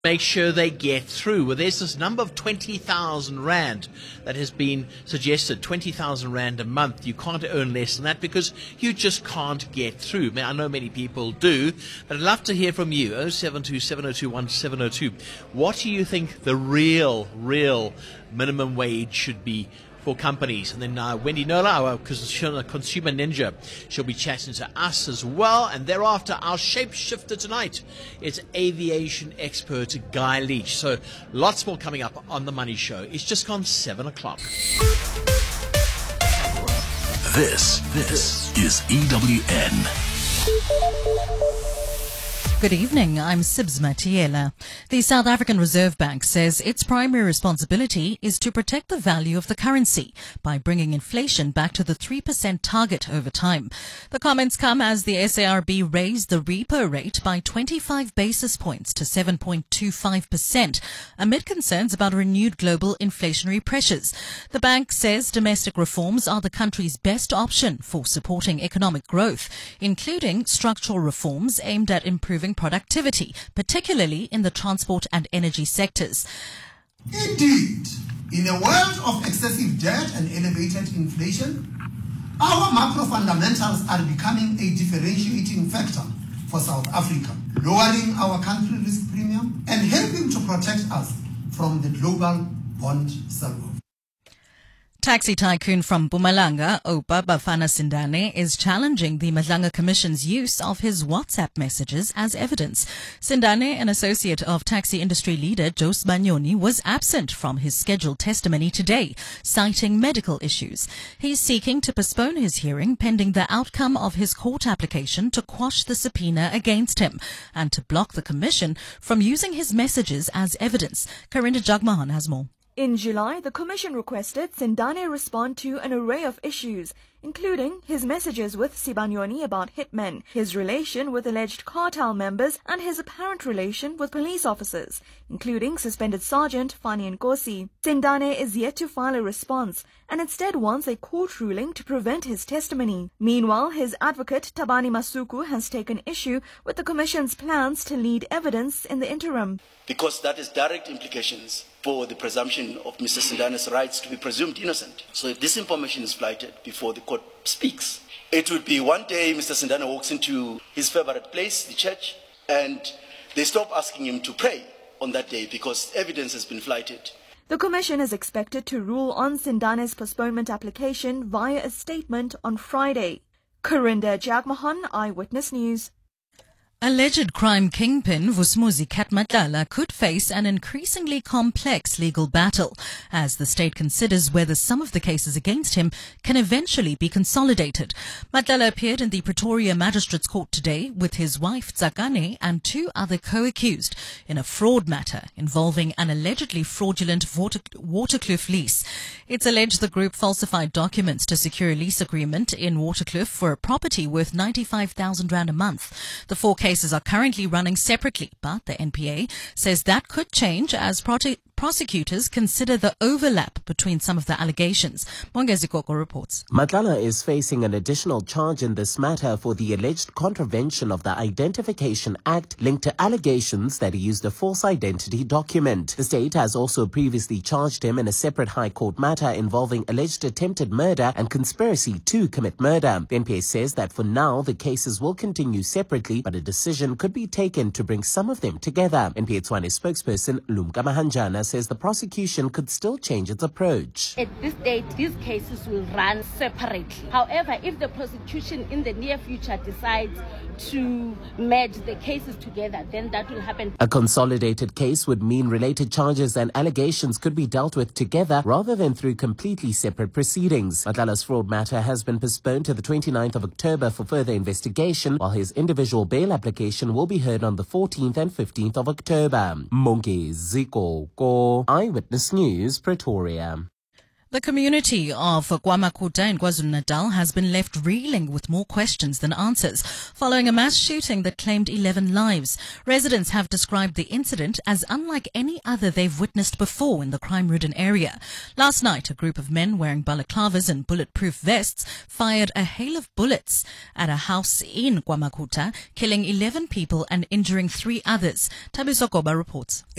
make sure they get through. Well, there's this number of 20,000 Rand that has been suggested, 20,000 Rand a month. You can't earn less than that because you just can't get through. I know many people do, but I'd love to hear from you. 072-702-1702. What do you think the real minimum wage should be for companies? And then Wendy Nola, our consumer ninja, she'll be chatting to us as well. And thereafter, our shapeshifter tonight is aviation expert Guy Leach. So lots more coming up on The Money Show. It's just gone 7 o'clock. This is EWN. Good evening, I'm Sibs Matiela. The South African Reserve Bank says its primary responsibility is to protect the value of the currency by bringing inflation back to the 3% target over time. The comments come as the SARB raised the repo rate by 25 basis points to 7.25% amid concerns about renewed global inflationary pressures. The bank says domestic reforms are the country's best option for supporting economic growth, including structural reforms aimed at improving productivity, particularly in the transport and energy sectors. Indeed, in a world of excessive debt and elevated inflation, our macro fundamentals are becoming a differentiating factor for South Africa, lowering our country risk premium and helping to protect us from the global bond sell-off. Taxi tycoon from Mpumalanga, Oupa Bafana Sindane, is challenging the Madlanga Commission's use of his WhatsApp messages as evidence. Sindane, an associate of taxi industry leader Jose Banyoni, was absent from his scheduled testimony today, citing medical issues. He's seeking to postpone his hearing pending the outcome of his court application to quash the subpoena against him and to block the Commission from using his messages as evidence. Karinda Jagmohan has more. In July, the Commission requested Sindane respond to an array of issues, including his messages with Sibanyoni about hitmen, his relation with alleged cartel members, and his apparent relation with police officers, including suspended Sergeant Fani Nkosi. Sindane is yet to file a response and instead wants a court ruling to prevent his testimony. Meanwhile, his advocate Tabani Masuku has taken issue with the Commission's plans to lead evidence in the interim. Because that has direct implications for the presumption of Mr. Sindane's rights to be presumed innocent. So if this information is flighted before the court speaks, it would be one day Mr. Sindane walks into his favorite place, the church, and they stop asking him to pray on that day because evidence has been flighted. The Commission is expected to rule on Sindane's postponement application via a statement on Friday. Karinda Jagmohan, Eyewitness News. Alleged crime kingpin Vusumuzi Katmatlala could face an increasingly complex legal battle as the state considers whether some of the cases against him can eventually be consolidated. Matlala appeared in the Pretoria Magistrates Court today with his wife Tsakane and two other co-accused in a fraud matter involving an allegedly fraudulent Waterkloof lease. It's alleged the group falsified documents to secure a lease agreement in Waterkloof for a property worth 95,000 Rand a month. The four cases are currently running separately, but the NPA says that could change as prosecutors consider the overlap between some of the allegations. Mongezi Koko reports. Matlala is facing an additional charge in this matter for the alleged contravention of the Identification Act linked to allegations that he used a false identity document. The state has also previously charged him in a separate High Court matter involving alleged attempted murder and conspiracy to commit murder. The NPA says that for now the cases will continue separately, but a decision could be taken to bring some of them together. NPA Tswane spokesperson Lumka Mahanjana says the prosecution could still change its approach. At this date, these cases will run separately. However, if the prosecution in the near future decides to merge the cases together, then that will happen. A consolidated case would mean related charges and allegations could be dealt with together rather than through completely separate proceedings. Matlala's fraud matter has been postponed to the 29th of October for further investigation, while his individual bail application will be heard on the 14th and 15th of October. Mongezi Koko, Eyewitness News, Pretoria. The community of KwaMakuta in KwaZulu-Natal has been left reeling with more questions than answers following a mass shooting that claimed 11 lives. Residents have described the incident as unlike any other they've witnessed before in the crime-ridden area. Last night, a group of men wearing balaclavas and bulletproof vests fired a hail of bullets at a house in KwaMakuta, killing 11 people and injuring 3 others. Tabiso Goba reports.